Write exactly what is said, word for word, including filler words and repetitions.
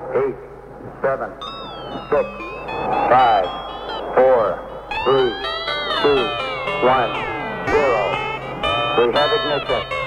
eight, seven, six, five, four, three, two, one, zero. We have ignition.